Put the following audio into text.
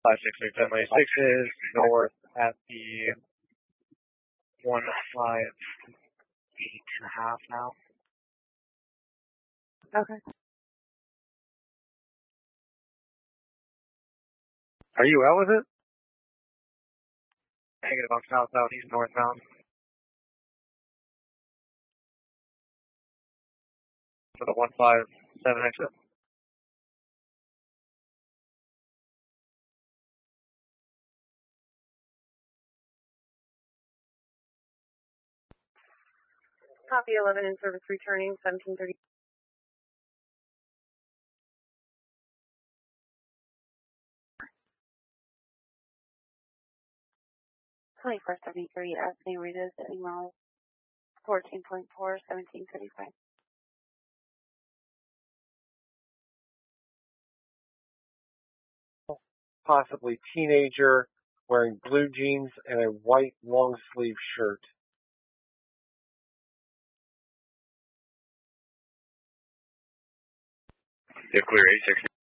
563 Fenway 6 is north at the 158.5 now. Okay. Are you out with it? Negative on south, southeast, northbound. For the 157 exit. Copy 11 in service returning 1730. Twenty-first 73 as they read as email 14.4 1735. Possibly teenager wearing blue jeans and a white long sleeve shirt. Yeah, clear 860.